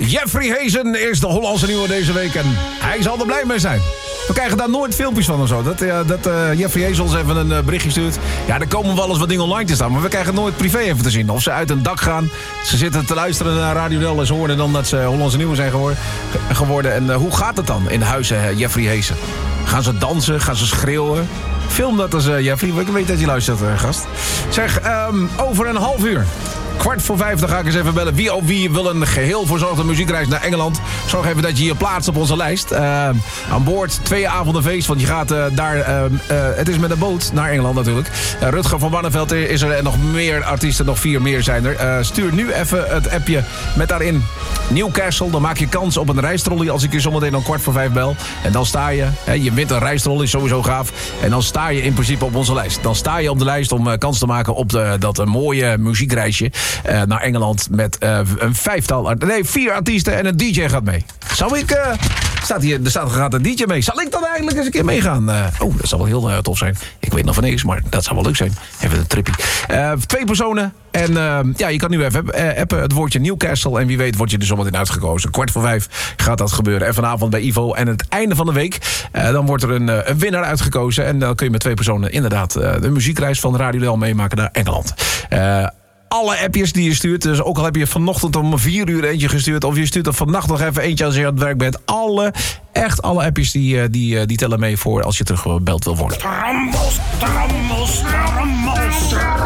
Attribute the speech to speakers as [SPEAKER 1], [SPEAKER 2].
[SPEAKER 1] Jeffrey Hazen is de Hollandse nieuwe deze week en hij zal er blij mee zijn. We krijgen daar nooit filmpjes van of zo. Dat Jeffrey Hazen ons even een berichtje stuurt. Ja, er komen wel eens wat dingen online te staan, maar we krijgen nooit privé even te zien. Of ze uit een dak gaan, ze zitten te luisteren naar Radio Del en ze hoorden dan dat ze Hollandse nieuwe zijn geworden. En hoe gaat het dan in de huizen Jeffrey Hazen? Gaan ze dansen? Gaan ze schreeuwen? Film dat als Jeffrey. Ik weet dat je luistert, gast. Zeg, over een half uur. 4:45 dan ga ik eens even bellen. Wie wil een geheel verzorgde muziekreis naar Engeland? Zorg even dat je je plaatst op onze lijst. Aan boord 2 avonden feest. Want je gaat daar... het is met een boot naar Engeland natuurlijk. Rutger van Barneveld is er en nog meer artiesten. Nog 4 meer zijn er. Stuur nu even het appje met daarin Newcastle. Dan maak je kans op een rijstrolly als ik je zometeen om 4:45 bel. En dan sta je... je wint een rijstrolly, is sowieso gaaf. En dan sta je in principe op onze lijst. Dan sta je op de lijst om kans te maken op dat mooie muziekreisje. Naar Engeland met een 4 artiesten en een DJ gaat mee. Zou ik... gaat een DJ mee. Zal ik dan eigenlijk eens een keer meegaan? Dat zou wel heel tof zijn. Ik weet nog van niks, maar dat zou wel leuk zijn. Even een trippie. 2 personen. En je kan nu even appen het woordje Newcastle. En wie weet word je er zometeen uitgekozen. 4:45 gaat dat gebeuren. En vanavond bij Ivo. En het einde van de week, dan wordt er een winnaar uitgekozen. En dan kun je met 2 personen inderdaad de muziekreis van Radio Del meemaken naar Engeland. Alle appjes die je stuurt, dus ook al heb je vanochtend om 4 uur eentje gestuurd... of je stuurt er vannacht nog even eentje als je aan het werk bent. Alle appjes die tellen mee voor als je teruggebeld wil worden.